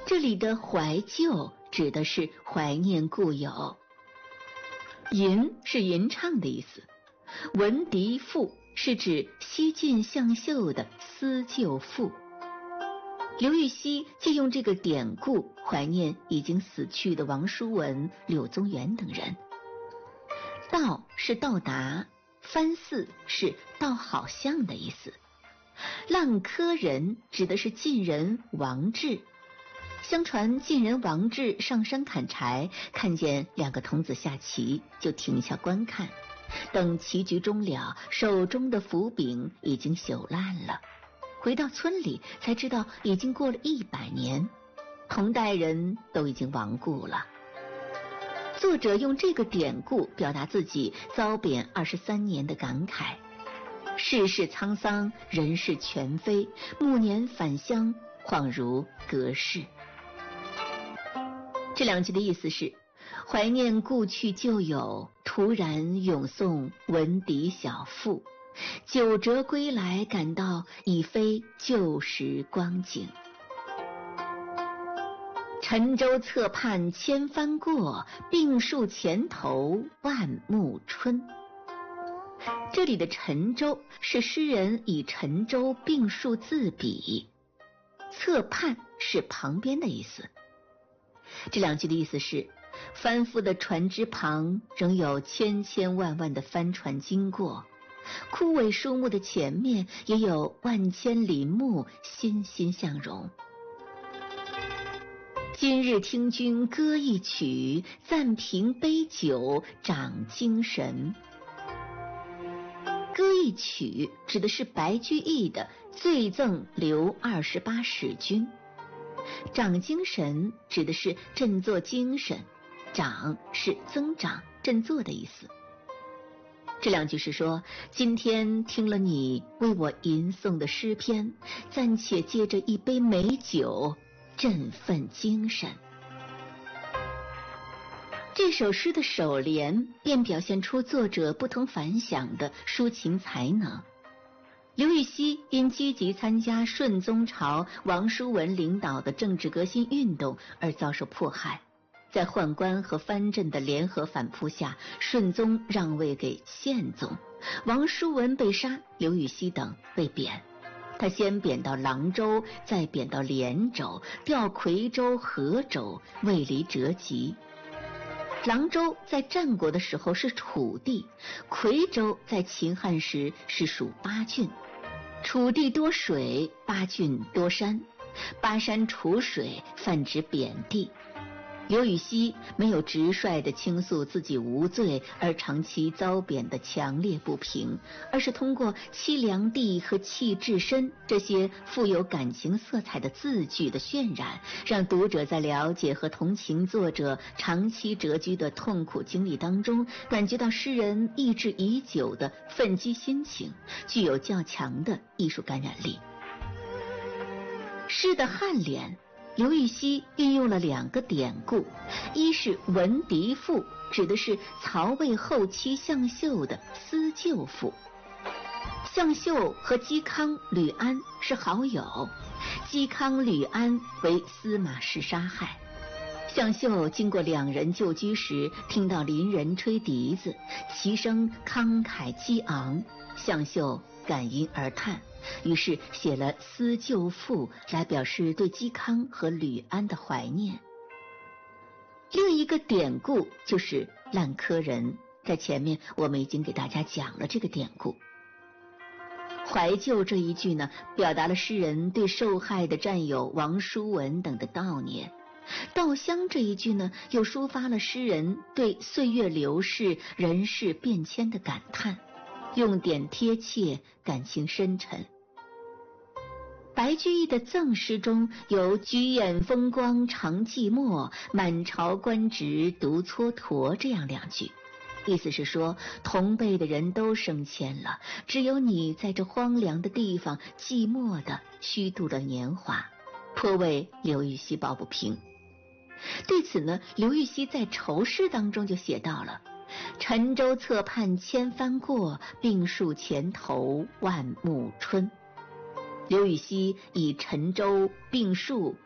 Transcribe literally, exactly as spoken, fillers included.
这里的怀旧指的是怀念故友。吟是吟唱的意思，闻笛赋是指西晋向秀的思旧赋。刘禹锡借用这个典故怀念已经死去的王叔文、柳宗元等人。到是到达，藩寺是到好像的意思。烂柯人指的是晋人王志。相传晋人王志上山砍柴，看见两个童子下棋，就停下观看。等棋局终了，手中的斧柄已经朽烂了。回到村里才知道已经过了一百年，同代人都已经亡故了。作者用这个典故表达自己遭贬二十三年的感慨。世事沧桑，人事全非，暮年返乡，恍如隔世。这两句的意思是，怀念故去旧友，突然咏诵闻笛小赋，久折归来，感到已非旧时光景。沉舟侧畔千帆过，病树前头万木春。这里的沉舟是诗人以沉舟病树自比，侧畔是旁边的意思。这两句的意思是，帆夫的船只旁仍有千千万万的帆船经过，枯萎树木的前面也有万千林木欣欣向荣。今日听君歌一曲，暂凭杯酒长精神。歌一曲指的是白居易的醉赠刘二十八使君。长精神指的是振作精神，长是增长振作的意思。这两句是说，今天听了你为我吟诵的诗篇，暂且借着一杯美酒振奋精神。这首诗的首联便表现出作者不同凡响的抒情才能。刘禹锡因积极参加顺宗朝王叔文领导的政治革新运动而遭受迫害，在宦官和藩镇的联合反扑下，顺宗让位给宪宗，王叔文被杀，刘禹锡等被贬。他先贬到郎州，再贬到连州，调夔州、河州，位离折籍。郎州在战国的时候是楚地，夔州在秦汉时是属巴郡。楚地多水，巴郡多山，巴山楚水，泛指贬地。刘禹锡没有直率地倾诉自己无罪而长期遭贬的强烈不平，而是通过凄凉地和气至深这些富有感情色彩的字句的渲染，让读者在了解和同情作者长期谪居的痛苦经历当中，感觉到诗人抑制已久的愤激心情，具有较强的艺术感染力。诗的颔联，刘禹锡运用了两个典故，一是闻笛赋，指的是曹魏后期向秀的思旧赋。向秀和嵇康、吕安是好友，嵇康、吕安为司马氏杀害。向秀经过两人旧居时，听到邻人吹笛子，其声慷慨激昂，向秀感吟而叹，于是写了思旧赋来表示对嵇康和吕安的怀念。另一个典故就是烂柯人，在前面我们已经给大家讲了这个典故。怀旧这一句呢，表达了诗人对受害的战友王叔文等的悼念。稻香这一句呢，又抒发了诗人对岁月流逝、人事变迁的感叹，用典贴切，感情深沉。白居易的赠诗中有举眼风光常寂寞，满朝官职独蹉跎这样两句，意思是说同辈的人都升迁了，只有你在这荒凉的地方寂寞地虚度了年华，颇为刘禹锡抱不平。对此呢，刘禹锡在愁诗当中就写到了：沉舟侧畔千帆过，病树前头万木春。刘禹锡以沉舟、病树